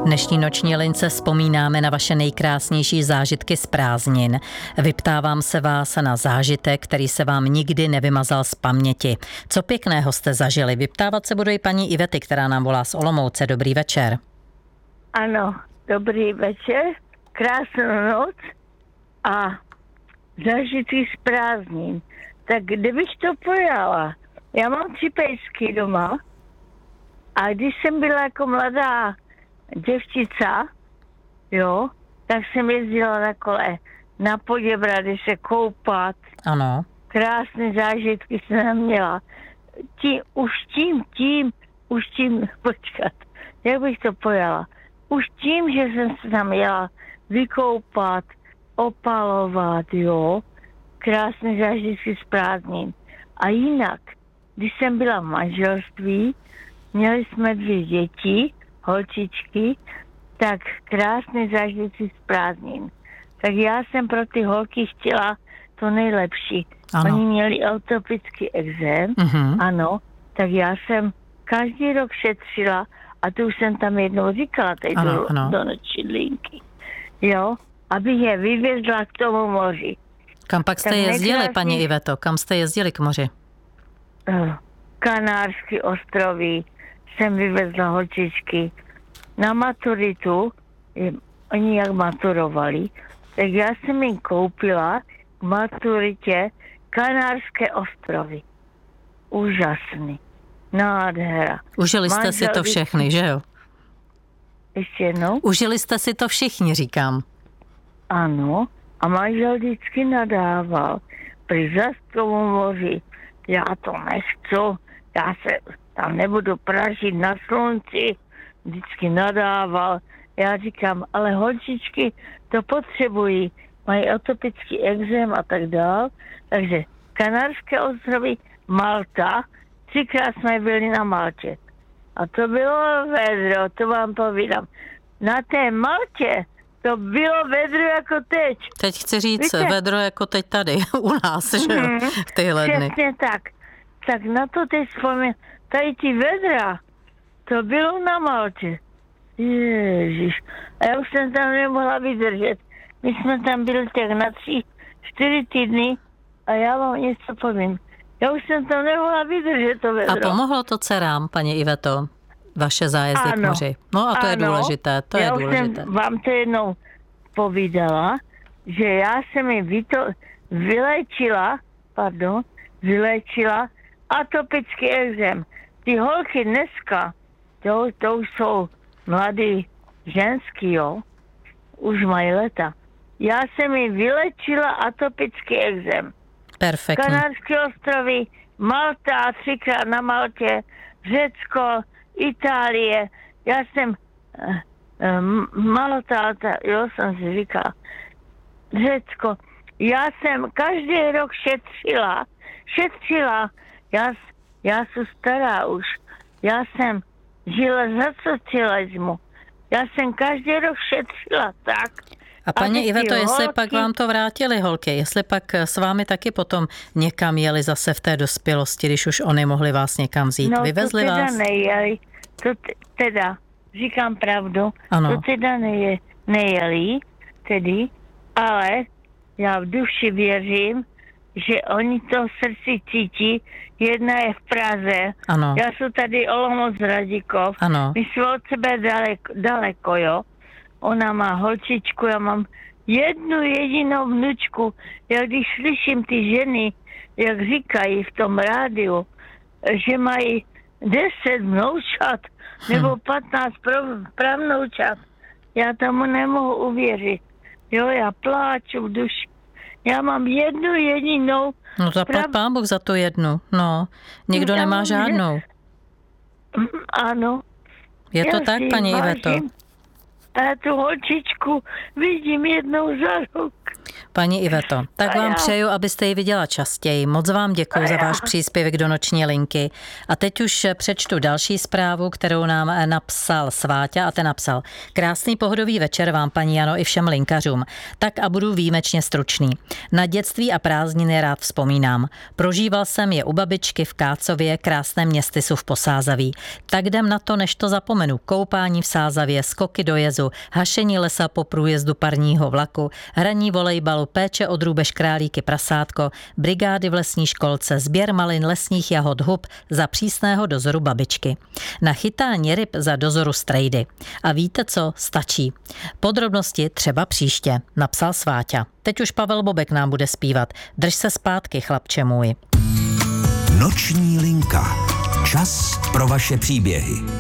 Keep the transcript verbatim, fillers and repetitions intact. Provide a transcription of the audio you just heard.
dnešní noční lince vzpomínáme na vaše nejkrásnější zážitky z prázdnin. Vyptávám se vás na zážitek, který se vám nikdy nevymazal z paměti. Co pěkného jste zažili? Vyptávat se budu i paní Ivety, která nám volá z Olomouce. Dobrý večer. Ano, dobrý večer, krásnou noc a zážitky z prázdnin. Tak kdybych to pojala, já mám tři pejsky doma a když jsem byla jako mladá děvčica, jo, tak jsem jezdila na kole na Poděbrady se koupat. Ano. Krásné zážitky jsem měla. Tím, už tím, tím, už tím, počkat, jak bych to pojala? Už tím, že jsem se tam jela vykoupat, opalovat, jo, krásné zážitky z prázdnin. A jinak, když jsem byla v manželství, měli jsme dvě děti, holčičky, tak krásné zážitky z prázdnin. Tak já jsem pro ty holky chtěla to nejlepší. Ano. Oni měli atopický ekzém, Mhm. ano, tak já jsem každý rok šetřila a to už jsem tam jednou říkala, tady Ano, do, ano. do noční linky, jo, abych je vyvezla k tomu moři. Kam pak jste Tak jezdili, nejkrásnější- paní Iveto? Kam jste jezdili k moři? Eh, Kanárské ostrovy jsem vyvezla holčičky. Na maturitu, eh, oni jak maturovali, tak já jsem jim koupila k maturitě Kanárské ostrovy. Úžasný. Nádhera. Užili jste si to Manžel- všechny, že jo? Ještě jednou? Užili jste si to všichni, říkám. Ano. A manžel vždycky nadával. Při Zastkovu moři. Já to nechci. Já se tam nebudu pražit na slunci. Vždycky nadával. Já říkám, ale holčičky to potřebují. Mají atopický ekzém a tak dál. Takže Kanárské ostrovy, Malta. Třikrát jsme byli na Maltě. A to bylo vedro, to vám povídám. Na té Maltě to bylo vedro jako teď. Teď chci říct Víte- vedro jako teď tady u nás, že jo? Mhm. V tyhle dny. Přesně tak. Tak na to teď vzpomínám. Tady ty vedra, to bylo na Maltě. Ježiš. A já už jsem tam nemohla vydržet. My jsme tam byli tak na tři, čtyři týdny a já vám něco povím. Já už jsem tam nemohla vydržet to A vedro. pomohlo to dcerám, paní Iveto? Vaše zájezdy k Ano. moři. No a to je Ano. důležité, to je já už důležité. jsem vám to jednou povídala, že já jsem mi vyto, vylečila, pardon, vylečila atopický ekzém. Ty holky dneska, to, to už jsou mladý ženský, jo, už mají leta. Já jsem mi vylečila atopický ekzém. Perfektní. Kanárské ostrovy, Malta, třikrát na Maltě, Řecko, Itálie. Já jsem uh, uh, Malta, ta, jo, jsem si říkala, Řecko. Já jsem každý rok šetřila, šetřila. Já, já jsem stará už. Já jsem žila za socialismu. Já jsem každý rok šetřila tak. A paní aby ty Iveto, jestli holky- pak vám to vrátili holky, jestli pak s vámi taky potom někam jeli zase v té dospělosti, když už oni mohli vás někam vzít. No, Vyvezli to teda vás? nejeli. To t- teda, říkám pravdu, Ano. to teda neje, nejeli, tedy, ale já v duši věřím, že oni to v srdci cítí. Jedna je v Praze, Ano, já jsem tady Olomouc Radikov, ano. my jsme od sebe daleko, daleko, jo. Ona má holčičku, já mám jednu jedinou vnučku. Já když slyším ty ženy, jak říkají v tom rádiu, že mají deset vnoučat nebo patnáct prav- pravnoučat, já tomu nemohu uvěřit. Jo, já pláču v duši. Já mám jednu jedinou. No zaplať prav- pán Bůh za tu jednu. No, někdo Já nemá mám, že- žádnou. Mm, Ano. Je to Já tak, si ji paní vážím. Iveto? A já tu holčičku vidím jednou za rok. Paní Iveto, tak vám přeju, abyste ji viděla častěji. Moc vám děkuji za váš příspěvek do noční linky. A teď už přečtu další zprávu, kterou nám napsal Sváťa a ten napsal: krásný pohodový večer vám, paní Jano, i všem linkařům. Tak a budu výjimečně stručný. Na dětství a prázdniny rád vzpomínám. Prožíval jsem je u babičky v Kácově, krásném městysu v Posázaví. Tak jdem na to, než to zapomenu. Koupání v Sázavě, skoky do jezu, hašení lesa po průjezdu parního vlaku, hraní volejbalu, péče o drůbež, králíky, prasátko, brigády v lesní školce, sběr malin, lesních jahod, hub za přísného dozoru babičky. Na chytání ryb za dozoru strejdy. A víte co? Stačí. Podrobnosti třeba příště, napsal Sváťa. Teď už Pavel Bobek nám bude zpívat. Drž se zpátky, chlapče můj. Noční linka. Čas pro vaše příběhy.